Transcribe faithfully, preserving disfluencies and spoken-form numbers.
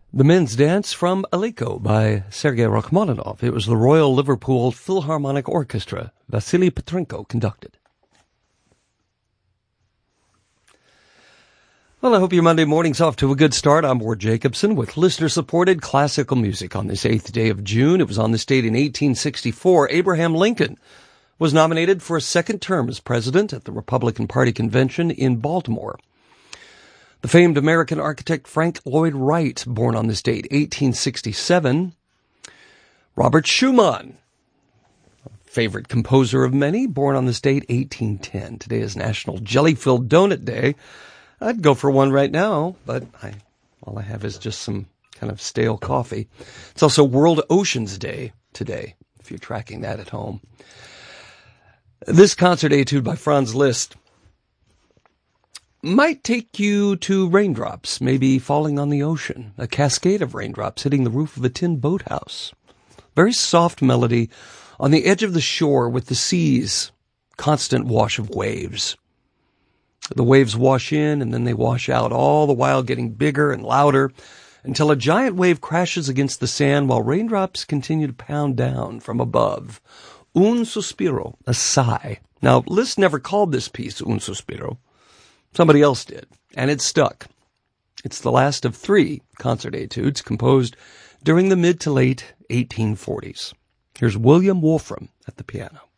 The Men's Dance from Aliko by Sergei Rachmaninoff. It was the Royal Liverpool Philharmonic Orchestra. Vasily Petrenko conducted. Well, I hope your Monday morning's off to a good start. I'm Ward Jacobson with listener-supported classical music on this eighth day of June. It was on this date in eighteen sixty-four. Abraham Lincoln was nominated for a second term as president at the Republican Party convention in Baltimore. The famed American architect Frank Lloyd Wright, born on this date, eighteen sixty-seven. Robert Schumann, a favorite composer of many, born on this date, eighteen ten. Today is National Jelly-Filled Donut Day. I'd go for one right now, but I, all I have is just some kind of stale coffee. It's also World Oceans Day today, if you're tracking that at home. This concert etude by Franz Liszt might take you to raindrops, maybe falling on the ocean, a cascade of raindrops hitting the roof of a tin boathouse. Very soft melody on the edge of the shore with the sea's constant wash of waves. The waves wash in and then they wash out, all the while getting bigger and louder until a giant wave crashes against the sand while raindrops continue to pound down from above. Un sospiro, a sigh. Now, Liszt never called this piece Un sospiro. Somebody else did, and it stuck. It's the last of three concert etudes composed during the mid to late eighteen forties. Here's William Wolfram at the piano.